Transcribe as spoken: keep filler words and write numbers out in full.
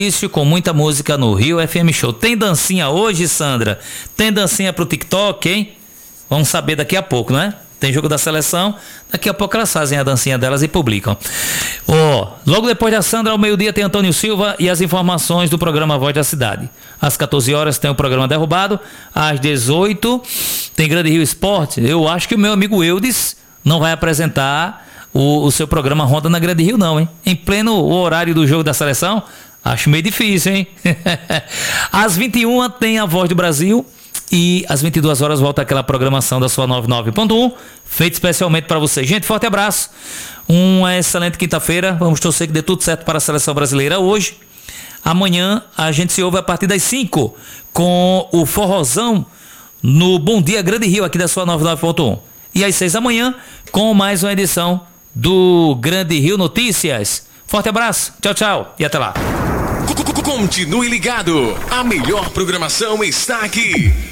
Isso com muita música no Rio F M Show. Tem dancinha hoje, Sandra? Tem dancinha pro TikTok, hein? Vamos saber daqui a pouco, né? Tem jogo da seleção, daqui a pouco elas fazem a dancinha delas e publicam. Ó, oh, logo depois da Sandra, ao meio-dia tem Antônio Silva e as informações do programa Voz da Cidade. Às quatorze horas tem o programa Derrubado, às dezoito tem Grande Rio Esporte. Eu acho que o meu amigo Eudes não vai apresentar o, o seu programa Ronda na Grande Rio não, hein? Em pleno horário do jogo da seleção, acho meio difícil, hein? Às vinte e uma tem a Voz do Brasil. E às vinte e duas horas volta aquela programação da sua noventa e nove ponto um, feita especialmente para você. Gente, forte abraço. Uma excelente quinta-feira. Vamos torcer que dê tudo certo para a seleção brasileira hoje. Amanhã a gente se ouve a partir das cinco com o Forrozão no Bom Dia Grande Rio, aqui da sua noventa e nove ponto um. E às seis da manhã com mais uma edição do Grande Rio Notícias. Forte abraço. Tchau, tchau. E até lá. Continue ligado. A melhor programação está aqui.